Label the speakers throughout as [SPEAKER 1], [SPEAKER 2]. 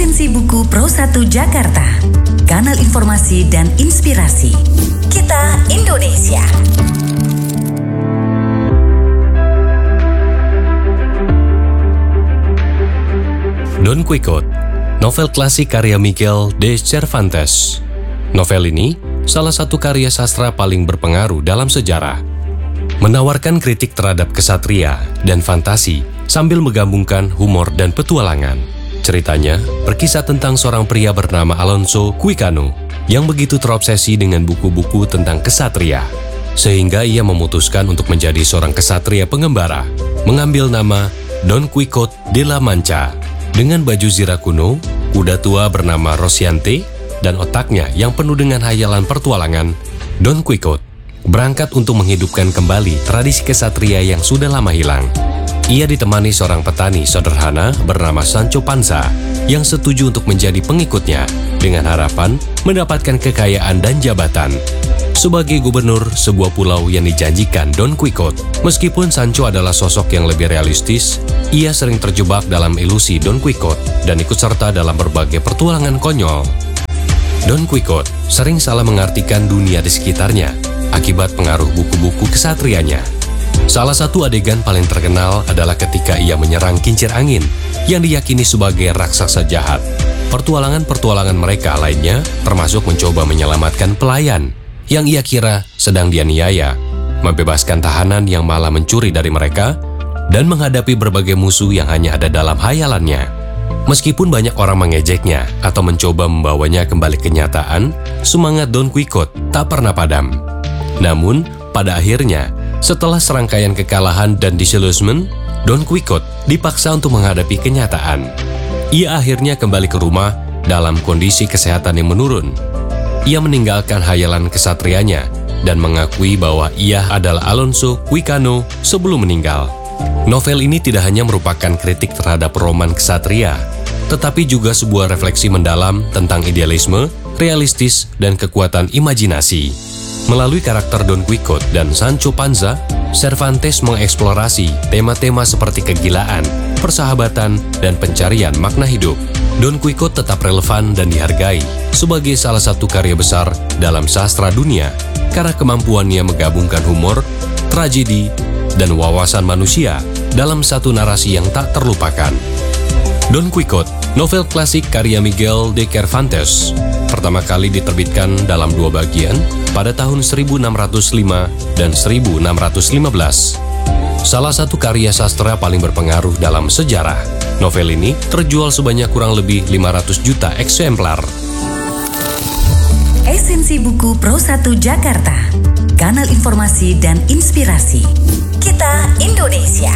[SPEAKER 1] Esensi Buku Pro 1 Jakarta, kanal informasi dan inspirasi. Kita Indonesia.
[SPEAKER 2] Don Quixote, novel klasik karya Miguel de Cervantes. Novel ini salah satu karya sastra paling berpengaruh dalam sejarah. Menawarkan kritik terhadap kesatria dan fantasi sambil menggabungkan humor dan petualangan. Ceritanya berkisah tentang seorang pria bernama Alonso Quijano yang begitu terobsesi dengan buku-buku tentang kesatria, sehingga ia memutuskan untuk menjadi seorang kesatria pengembara, mengambil nama Don Quixote de la Mancha. Dengan baju zirah kuno, kuda tua bernama Rocinante, dan otaknya yang penuh dengan hayalan pertualangan, Don Quixote berangkat untuk menghidupkan kembali tradisi kesatria yang sudah lama hilang. Ia ditemani seorang petani sederhana bernama Sancho Panza yang setuju untuk menjadi pengikutnya dengan harapan mendapatkan kekayaan dan jabatan sebagai gubernur sebuah pulau yang dijanjikan Don Quixote. Meskipun Sancho adalah sosok yang lebih realistis, ia sering terjebak dalam ilusi Don Quixote dan ikut serta dalam berbagai pertualangan konyol. Don Quixote sering salah mengartikan dunia di sekitarnya akibat pengaruh buku-buku kesatrianya. Salah satu adegan paling terkenal adalah ketika ia menyerang kincir angin yang diyakini sebagai raksasa jahat. Pertualangan-pertualangan mereka lainnya termasuk mencoba menyelamatkan pelayan yang ia kira sedang dianiaya, membebaskan tahanan yang malah mencuri dari mereka, dan menghadapi berbagai musuh yang hanya ada dalam hayalannya. Meskipun banyak orang mengejeknya atau mencoba membawanya kembali ke kenyataan, semangat Don Quixote tak pernah padam. Namun, pada akhirnya, setelah serangkaian kekalahan dan disillusionment, Don Quixote dipaksa untuk menghadapi kenyataan. Ia akhirnya kembali ke rumah dalam kondisi kesehatan yang menurun. Ia meninggalkan hayalan kesatrianya dan mengakui bahwa ia adalah Alonso Quijano sebelum meninggal. Novel ini tidak hanya merupakan kritik terhadap roman kesatria, tetapi juga sebuah refleksi mendalam tentang idealisme, realistis, dan kekuatan imajinasi. Melalui karakter Don Quixote dan Sancho Panza, Cervantes mengeksplorasi tema-tema seperti kegilaan, persahabatan, dan pencarian makna hidup. Don Quixote tetap relevan dan dihargai sebagai salah satu karya besar dalam sastra dunia karena kemampuannya menggabungkan humor, tragedi, dan wawasan manusia dalam satu narasi yang tak terlupakan. Don Quixote, novel klasik karya Miguel de Cervantes, pertama kali diterbitkan dalam dua bagian pada tahun 1605 dan 1615. Salah satu karya sastra paling berpengaruh dalam sejarah. Novel ini terjual sebanyak kurang lebih 500 juta eksemplar.
[SPEAKER 1] Esensi Buku Pro 1 Jakarta, kanal informasi dan inspirasi. Kita Indonesia.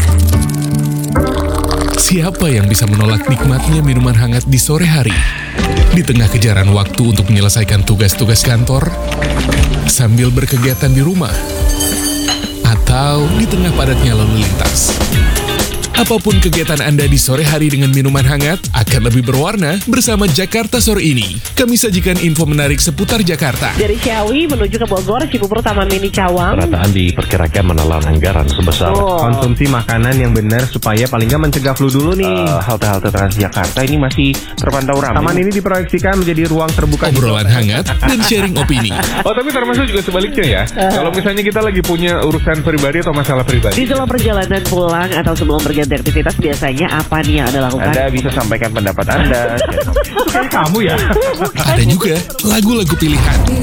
[SPEAKER 3] Siapa yang bisa menolak nikmatnya minuman hangat di sore hari? Di tengah kejaran waktu untuk menyelesaikan tugas-tugas kantor, sambil berkegiatan di rumah, atau di tengah padatnya lalu lintas. Apapun kegiatan Anda di sore hari dengan minuman hangat akan lebih berwarna bersama Jakarta Sore ini. Kami sajikan info menarik seputar Jakarta.
[SPEAKER 4] Dari Ciawi menuju ke Bogor, Cibubur, Taman Mini Cawang.
[SPEAKER 5] Perataan diperkirakan menelan anggaran sebesar
[SPEAKER 6] konsumsi makanan yang benar supaya paling nggak mencegah flu dulu nih. Halte-halte Transjakarta ini masih terpantau ramai. Taman ini diproyeksikan menjadi ruang terbuka.
[SPEAKER 3] Obrolan hangat dan sharing opini.
[SPEAKER 7] Oh, tapi termasuk juga sebaliknya ya. Kalau misalnya kita lagi punya urusan pribadi atau masalah pribadi.
[SPEAKER 4] Di dalam perjalanan pulang atau sebelum berganti aktivitas, biasanya apa nih yang Anda lakukan?
[SPEAKER 6] Anda bisa sampaikan pendapat Anda.
[SPEAKER 7] Kayak kamu ya.
[SPEAKER 3] Ada juga lagu-lagu pilihan.